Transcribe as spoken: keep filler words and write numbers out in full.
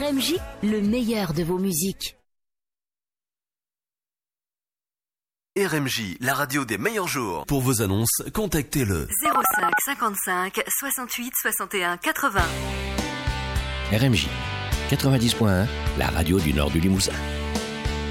R M J, le meilleur de vos musiques. R M J, la radio des meilleurs jours. Pour vos annonces, contactez-le zéro cinq cinquante-cinq soixante-huit soixante et un quatre-vingts. R M J quatre-vingt-dix point un, la radio du nord du Limousin.